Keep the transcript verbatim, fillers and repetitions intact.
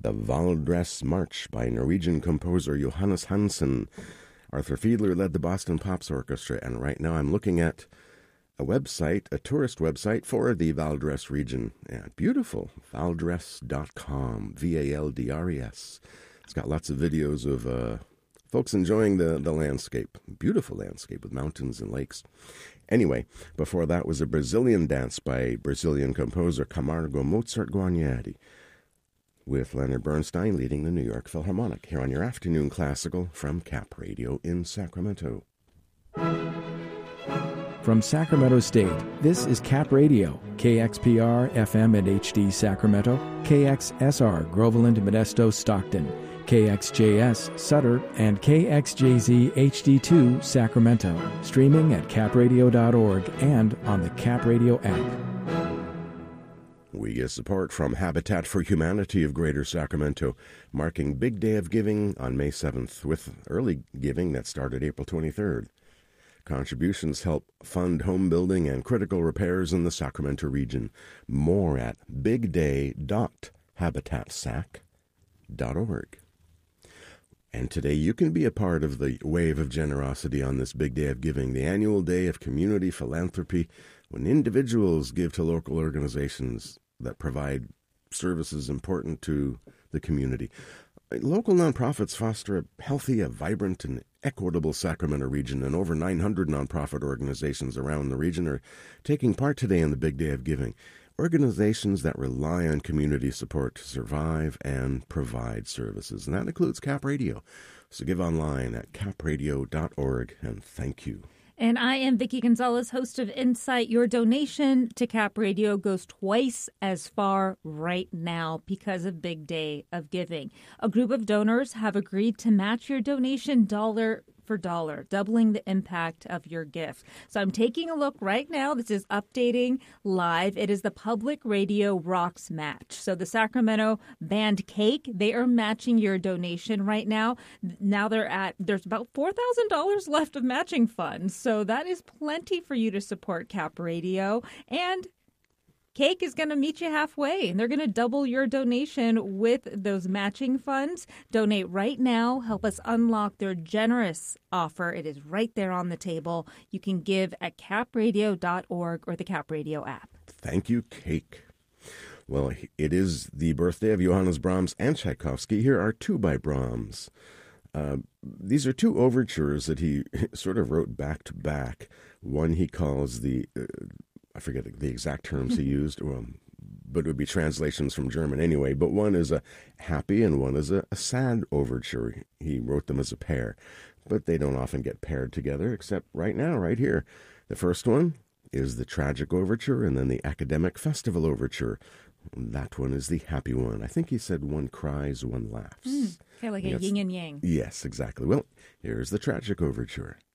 The Valdres March by Norwegian composer Johannes Hansen. Arthur Fiedler led the Boston Pops Orchestra, and right now I'm looking at a website, a tourist website for the Valdres region. Yeah, beautiful, valdres dot com, V A L D R E S. It's got lots of videos of uh, folks enjoying the, the landscape. Beautiful landscape with mountains and lakes. Anyway, before that was a Brazilian dance by Brazilian composer Camargo Mozart Guarnieri, with Leonard Bernstein leading the New York Philharmonic, here on your afternoon classical from Cap Radio in Sacramento. From Sacramento State, this is Cap Radio, K X P R F M and H D Sacramento, K X S R Groveland, Modesto, Stockton, K X J S Sutter, and K X J Z H D two Sacramento, streaming at cap radio dot org and on the Cap Radio app. We get support from Habitat for Humanity of Greater Sacramento, marking Big Day of Giving on May seventh, with early giving that started April twenty-third. Contributions help fund home building and critical repairs in the Sacramento region. More at big day dot habitat sac dot org. And today you can be a part of the wave of generosity on this Big Day of Giving, the annual day of community philanthropy, when individuals give to local organizations that provide services important to the community. Local nonprofits foster a healthy, a vibrant, and equitable Sacramento region, and over nine hundred nonprofit organizations around the region are taking part today in the Big Day of Giving. Organizations that rely on community support to survive and provide services, and that includes Cap Radio. So give online at cap radio dot org, and thank you. And I am Vicki Gonzalez, host of Insight. Your donation to Cap Radio goes twice as far right now because of Big Day of Giving. A group of donors have agreed to match your donation dollar for dollar, doubling the impact of your gift. So I'm taking a look right now. This is updating live. It is the Public Radio Rocks Match. So the Sacramento band Cake, they are matching your donation right now. Now they're at, there's about four thousand dollars left of matching funds. So that is plenty for you to support Cap Radio. And Cake is going to meet you halfway, and they're going to double your donation with those matching funds. Donate right now. Help us unlock their generous offer. It is right there on the table. You can give at cap radio dot org or the Cap Radio app. Thank you, Cake. Well, it is the birthday of Johannes Brahms and Tchaikovsky. Here are two by Brahms. Uh, these are two overtures that he sort of wrote back to back. One he calls the... Uh, I forget the exact terms he used, well, but it would be translations from German anyway. But one is a happy and one is a, a sad overture. He wrote them as a pair, but they don't often get paired together, except right now, right here. The first one is the tragic overture, and then the academic festival overture. That one is the happy one. I think he said one cries, one laughs. Mm, kind of like a yin and yang. Yes, exactly. Well, here's the tragic overture.